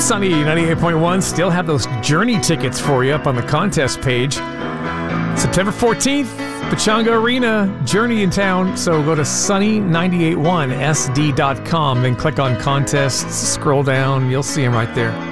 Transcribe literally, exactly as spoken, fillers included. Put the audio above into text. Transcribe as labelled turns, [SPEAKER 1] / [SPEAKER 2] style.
[SPEAKER 1] Sunny ninety-eight point one. Still have those Journey tickets for you up on the contest page. September fourteenth, Pechanga Arena, Journey in town. So go to sunny nine eight one S D dot com, then click on contests, scroll down, you'll see them right there.